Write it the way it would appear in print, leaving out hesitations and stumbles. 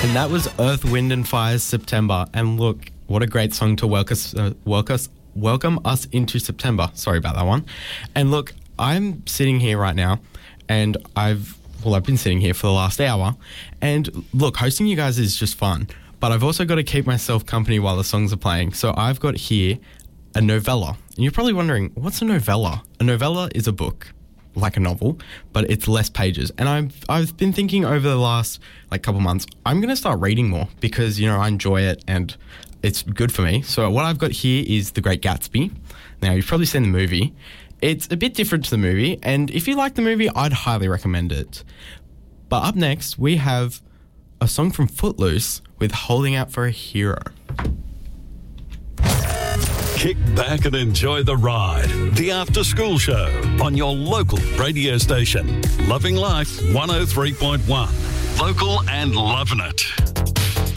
And that was Earth, Wind and Fire's September. And look, what a great song to welcome us into September. Sorry about that one. And look, I'm sitting here right now and I've been sitting here for the last hour. And look, hosting you guys is just fun. But I've also got to keep myself company while the songs are playing. So I've got here a novella. And you're probably wondering, what's a novella? A novella is a book, like a novel, but it's less pages. And I've been thinking over the last couple months, I'm going to start reading more because, I enjoy it and it's good for me. So what I've got here is The Great Gatsby. Now, you've probably seen the movie. It's a bit different to the movie, and if you like the movie, I'd highly recommend it. But up next, we have a song from Footloose with Holding Out for a Hero. Kick back and enjoy the ride. The After School Show on your local radio station. Loving Life 103.1. Local and loving it.